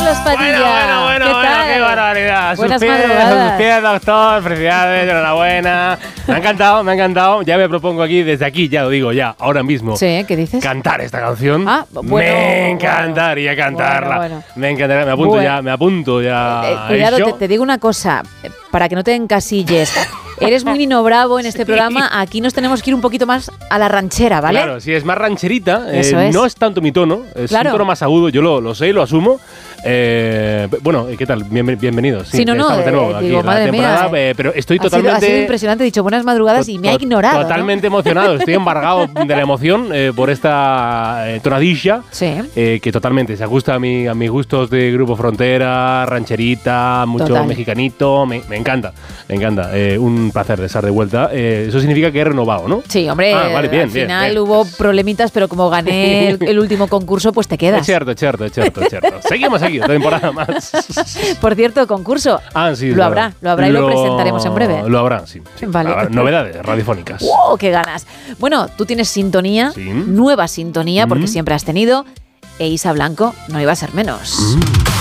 Carlos Padilla. Bueno, ¿Qué tal? qué barbaridad. Buenas sus madrugadas. pies, doctor, felicidades, enhorabuena. Me ha encantado. Ya me propongo desde aquí, ya lo digo, ya, ahora mismo. Sí, ¿qué dices? Cantar esta canción. Bueno, me encantaría cantarla. Bueno. Me encantaría, me apunto ya. Cuidado, te digo una cosa, para que no te encasilles. Eres muy Nino Bravo en este programa, aquí nos tenemos que ir un poquito más a la ranchera, ¿vale? Claro, si es más rancherita, Eso es. no es tanto mi tono, es un tono más agudo, yo lo sé y lo asumo. Bueno, ¿qué tal? Bienvenidos. Sí, no, estamos de nuevo aquí digo, en la madre temporada, mía, pero estoy ha totalmente... sido impresionante, he dicho buenas madrugadas y me ha ignorado. Totalmente emocionado, estoy embargado de la emoción por esta tonadilla, que totalmente se ajusta a mis gustos de Grupo Frontera, rancherita, mucho mexicanito, me encanta. Un placer de estar de vuelta. Eso significa que he renovado, ¿no? Sí, hombre, vale, bien, al final bien. hubo problemitas, pero como gané el último concurso, pues te quedas. Es cierto. Seguimos aquí, otra temporada más. Por cierto, concurso. Sí. Lo habrá y lo presentaremos en breve. Lo habrá, sí. Vale. Habrá novedades radiofónicas. ¡Wow! ¡Qué ganas! Bueno, tú tienes sintonía, nueva sintonía, porque siempre has tenido, e Isa Blanco no iba a ser menos.